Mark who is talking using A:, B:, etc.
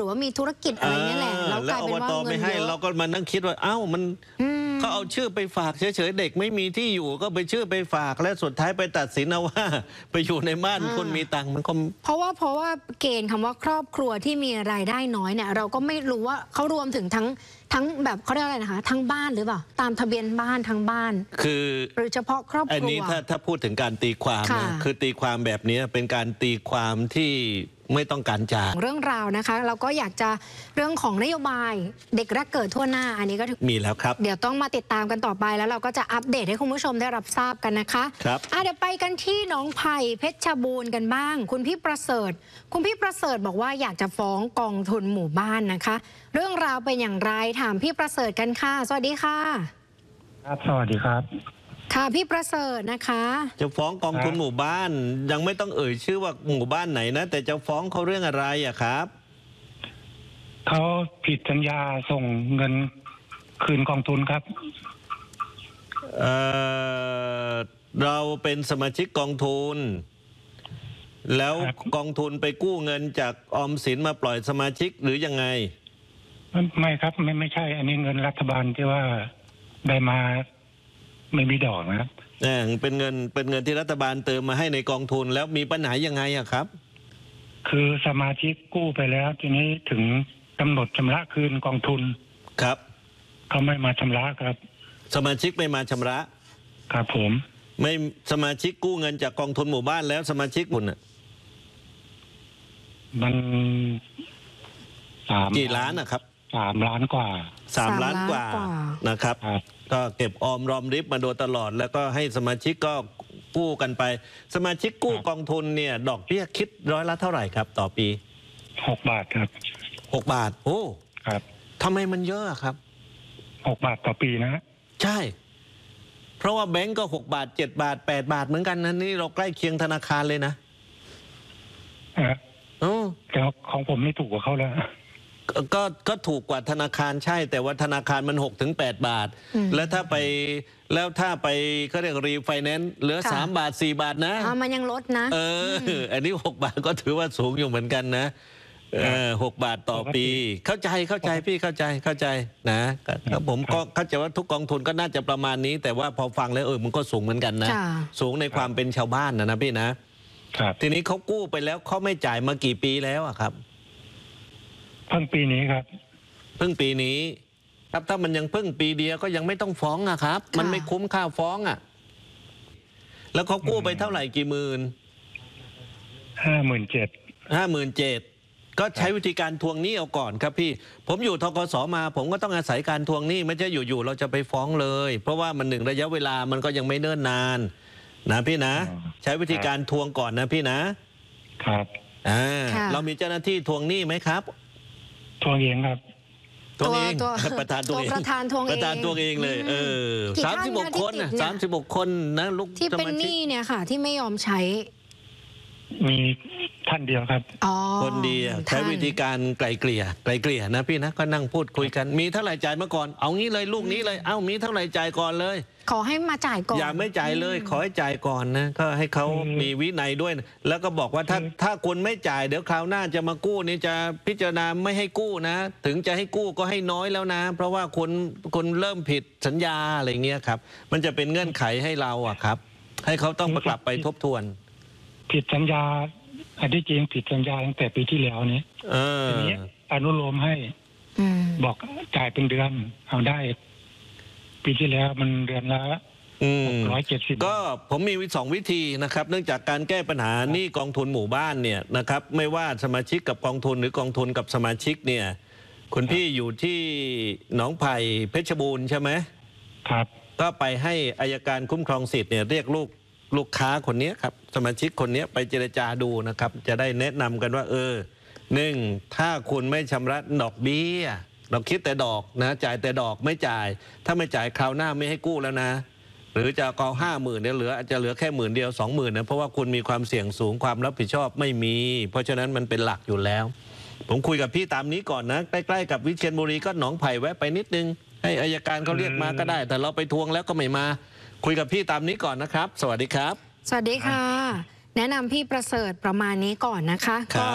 A: รือว่ามีธุรกิจอะไรนี่แหละ
B: แล้วอบตไม่ให้เราก็มานั่งคิดว่ามันเขาเอาชื่อไปฝากเฉยๆเด็กไม่มีที่อยู่ก็ไปชื่อไปฝากและสุดท้ายไปตัดสินเอาว่าไปอยู่ในบ้านคนมีตังค์มันก็
A: เพราะว่าเกณฑ์คำว่าครอบครัวที่มีรายได้น้อยเนี่ยเราก็ไม่รู้ว่าเขารวมถึงทั้งแบบเขาเรียกอะไรนะคะทั้งบ้านหรือเปล่าตามทะเบียนบ้านทั้งบ้าน
B: คือ
A: หรือเฉพาะครอบครัว
B: อันนี้ถ้าพูดถึงการตีความนะคือตีความแบบนี้เป็นการตีความที่ไม่ต้องการจาก
A: เรื่องราวนะคะเราก็อยากจะเรื่องของนโยบายเด็กแรกเกิดทั่วหน้าอันนี้ก็
B: มีแล้วครับ
A: เดี๋ยวต้องมาติดตามกันต่อไปแล้วเราก็จะอัปเดตให้คุณผู้ชมได้รับทราบกันนะคะ
B: ครับ
A: เดี๋ยวไปกันที่หนองไผ่เพชรบูรณ์กันบ้างคุณพี่ประเสริฐบอกว่าอยากจะฟ้องกองทุนหมู่บ้านนะคะเรื่องราวเป็นอย่างไรถามพี่ประเสริฐกันค่ะสวัสดีค่ะ
C: ครับสวัสดีครับ
A: ค่ะพี่ประเสริฐนะคะ
B: จะฟ้องกองทุนหมู่บ้านยังไม่ต้องเอ่ยชื่อว่าหมู่บ้านไหนนะแต่จะฟ้องเขาเรื่องอะไรอะครับ
C: เขาผิดสัญญาส่งเงินคืนกองทุนครับ
B: เราเป็นสมาชิกกองทุนแล้วกองทุนไปกู้เงินจากออมสินมาปล่อยสมาชิกหรือยังไง
C: ไม่ครับไม่ใช่อันนี้เงินรัฐบาลที่ว่าได้มาไม่มีดอกนะครับ
B: เป็นเงินที่รัฐบาลเติมมาให้ในกองทุนแล้วมีปัญหายังไงอะครับ
C: คือสมาชิกกู้ไปแล้วทีนี้ถึงกำหนดชำระคืนกองทุน
B: ครับ
C: เขาไม่มาชำระครับ
B: สมาชิกไม่มาชำระ
C: ครับผม
B: ไม่สมาชิกกู้เงินจากกองทุนหมู่บ้านแล้วสมาชิกบุญ
C: มัน
B: กี่ล้านนะครับ
C: 3 ล้านกว่า
B: 3 ล้านกว่านะครับก็เก็บออมรอมริบมาโดยตลอดแล้วก็ให้สมาชิกก็กู้กันไปสมาชิกกู้กองทุนเนี่ยดอกเบี้ยคิดร้อยละเท่าไหร่ครับต่อปี
C: 6 บาทครับ
B: 6 บาทโอ้
C: ครับ
B: ทำไมมันเยอะครับ
C: 6 บาทต่อปีนะ
B: ใช่เพราะว่าแบงก์ก็6 บาท7 บาท8 บาทเหมือนกันนะนี่เราใกล้เคียงธนาคารเลยนะ
C: แต่ของผมไม่ถูกกว่าเขาแล้ว
B: ก็ถูกกว่าธนาคารใช่แต่ว่าธนาคารมัน6 ถึง 8 บาทแล้วถ้าไปเขาเรียกรีไฟแนนซ์เหลือ3 บาท4 บาทนะ
A: มันยังลดนะ
B: อันนี้6 บาทก็ถือว่าสูงอยู่เหมือนกันนะ6 บาทต่อปีเข้าใจพี่เข้าใจนะครับผมก็เข้าใจว่าทุกกองทุนก็น่าจะประมาณนี้แต่ว่าพอฟังแล้วมันก็สูงเหมือนกันนะสูงในความเป็นชาวบ้านนะพี่นะทีนี้เขากู้ไปแล้วเขาไม่จ่ายมากี่ปีแล้วอะครับ
C: เพิ่งปีนี้ครับ
B: เพิ่งปีนี้ครับถ้ามันยังเพิ่งปีเดียวก็ยังไม่ต้องฟ้องอะครับมันไม่คุ้มค่าฟ้องอะแล้วเขากู้ไปเท่าไหร่กี่หมื่น
C: 57,000
B: ก็ใช้วิธีการทวงหนี้เอาก่อนครับพี่ผมอยู่ธกส.มาผมก็ต้องอาศัยการทวงหนี้ไม่ใช่อยู่ๆเราจะไปฟ้องเลยเพราะว่ามัน1 ระยะเวลามันก็ยังไม่เนิ่นนานนะพี่นะใช้วิธีการทวงก่อนนะพี่นะครับเรามีเจ้าหน้าที่ทวงหนี้ไหมครับ
C: ทวงเองครับ
B: ทวงเองประธานทวงเอง
A: ประธานทวง
B: เองเลย36 คนนะ36 คนนะลูก
A: ที่เป็นหนี้เนี่ยค่ะที่ไม่ยอมใช้
C: มีท่านเดียวครับ
B: คนเดียวใช้วิธีการไกลเกลี่ยนะพี่นะก็นั่งพูดคุยกันมีเท่าไหร่จ่ายมาก่อนเอางี้เลยลูกนี้เลยมีเท่าไหร่จ่ายก่อนเลย
A: ขอให้มาจ่ายก่อน
B: อย่าไม่จ่ายเลยขอให้จ่ายก่อนนะก็ให้เขามีวินัยด้วยแล้วก็บอกว่าถ้าคุณไม่จ่ายเดี๋ยวคราวหน้าจะมากู้นี่จะพิจารณาไม่ให้กู้นะถึงจะให้กู้ก็ให้น้อยแล้วนะเพราะว่าคุณเริ่มผิดสัญญาอะไรเงี้ยครับมันจะเป็นเงื่อนไขให้เราอะครับให้เขาต้องกลับไปทบทวน
C: ผิดสัญญาอันที่จริงผิดสัญญาตั้งแต่ปีที่แล้วนี้ทีนี้อนุโลมให้บอกจ่ายเป็นเดือนเอาได้ปีที่แล้วมันเดือนละ670
B: ก็ผมมี2 วิธีนะครับเนื่องจากการแก้ปัญหาหนี้กองทุนหมู่บ้านเนี่ยนะครับไม่ว่าสมาชิกกับกองทุนหรือกองทุนกับสมาชิกเนี่ยคุณพี่อยู่ที่หนองไผ่เพชรบูรณ์ใช่ไหม
C: ครับ
B: ก็ไปให้อัยการคุ้มครองสิทธิ์เนี่ยเรียกลูกค้าคนนี้ครับสมาชิกคนนี้ไปเจรจาดูนะครับจะได้แนะนำกันว่า1ถ้าคุณไม่ชำระดอกเบี้ยเราคิดแต่ดอกนะจ่ายแต่ดอกไม่จ่ายถ้าไม่จ่ายคราวหน้าไม่ให้กู้แล้วนะหรือจะเอา50,000เนี่ยอาจจะเหลือแค่10,000 เดียว 20,000นะเพราะว่าคุณมีความเสี่ยงสูงความรับผิดชอบไม่มีเพราะฉะนั้นมันเป็นหลักอยู่แล้วผมคุยกับพี่ตามนี้ก่อนนะใกล้ๆกับวิเชียรบุรีก็หนองไผ่แวะไปนิดนึงให้อัยการเขาเรียกมาก็ได้แต่เราไปทวงแล้วก็ไม่มาคุยกับพี่ตามนี้ก่อนนะครับสวัสดีครับ
A: สวัสดีค่ะแนะนำพี่ประเสริฐประมาณนี้ก่อนนะคะ